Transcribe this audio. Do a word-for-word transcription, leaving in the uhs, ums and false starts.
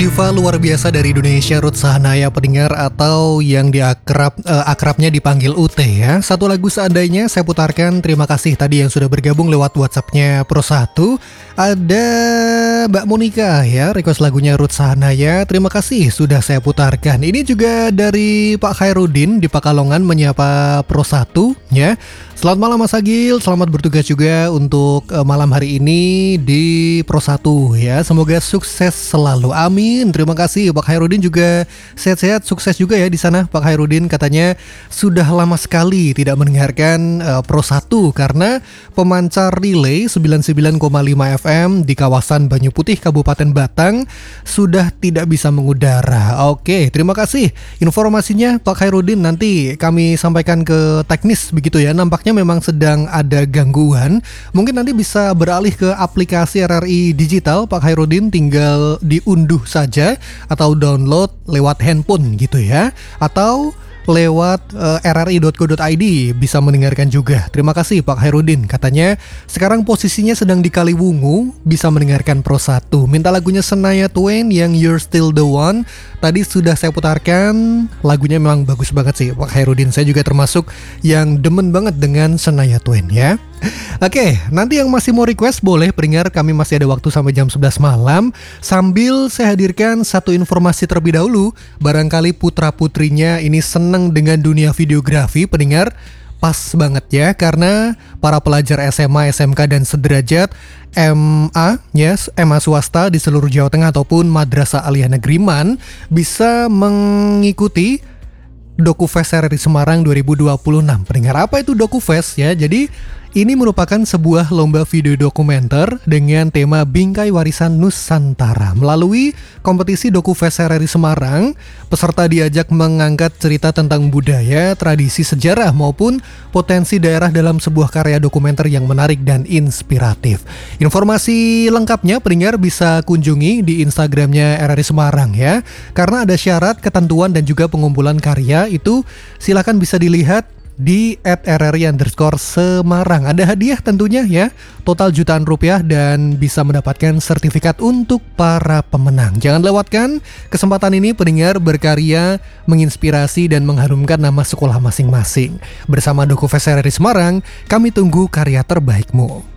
diva luar biasa dari Indonesia, Ruth Sahanaya pendengar atau yang diakrab eh, akrabnya dipanggil U T ya. Satu lagu seandainya saya putarkan. Terima kasih tadi yang sudah bergabung lewat WhatsAppnya Pro satu. Ada Mbak Monica ya, request lagunya Ruth Sahanaya. Terima kasih sudah saya putarkan. Ini juga dari Pak Khairuddin di Pakalongan menyapa Pro satu ya. Selamat malam Mas Agil, selamat bertugas juga untuk uh, malam hari ini di Pro satu ya. Semoga sukses selalu. Amin. Terima kasih Pak Khairuddin, juga sehat-sehat, sukses juga ya di sana Pak Khairuddin. Katanya sudah lama sekali tidak mendengarkan uh, Pro satu karena pemancar relay sembilan puluh sembilan koma lima F M di kawasan Banyu Putih Kabupaten Batang sudah tidak bisa mengudara. Oke, terima kasih informasinya Pak Khairuddin. Nanti kami sampaikan ke teknis begitu ya. Nampaknya memang sedang ada gangguan. Mungkin nanti bisa beralih ke aplikasi R R I Digital Pak Khairuddin, tinggal diunduh saja atau download lewat handphone gitu ya, atau lewat uh, r r i dot co dot i d bisa mendengarkan juga. Terima kasih Pak Khairuddin. Katanya sekarang posisinya sedang di Kaliwungu, bisa mendengarkan Pro satu. Minta lagunya Shania Twain yang You're Still the One. Tadi sudah saya putarkan. Lagunya memang bagus banget sih Pak Khairuddin. Saya juga termasuk yang demen banget dengan Shania Twain ya. Oke, nanti yang masih mau request boleh pendengar, kami masih ada waktu sampai jam sebelas malam. Sambil saya hadirkan satu informasi terlebih dahulu. Barangkali putra-putrinya ini senang dengan dunia videografi pendengar. Pas banget ya, karena para pelajar S M A, S M K dan sederajat M A, yes, M A swasta di seluruh Jawa Tengah ataupun Madrasah Aliyah Negeriman bisa mengikuti Dokufest R R I Semarang dua ribu dua puluh enam. Pendengar, apa itu Dokufest ya? Jadi ini merupakan sebuah lomba video dokumenter dengan tema Bingkai Warisan Nusantara. Melalui kompetisi Dokufest R R I Semarang, peserta diajak mengangkat cerita tentang budaya, tradisi, sejarah maupun potensi daerah dalam sebuah karya dokumenter yang menarik dan inspiratif. Informasi lengkapnya pendengar bisa kunjungi di Instagramnya R R I Semarang ya. Karena ada syarat, ketentuan dan juga pengumpulan karya itu silakan bisa dilihat di at r r i underscore Semarang. Ada hadiah tentunya ya, total jutaan rupiah dan bisa mendapatkan sertifikat untuk para pemenang. Jangan lewatkan kesempatan ini pendengar, berkarya, menginspirasi dan mengharumkan nama sekolah masing-masing. Bersama Dokufest R R I Semarang, kami tunggu karya terbaikmu.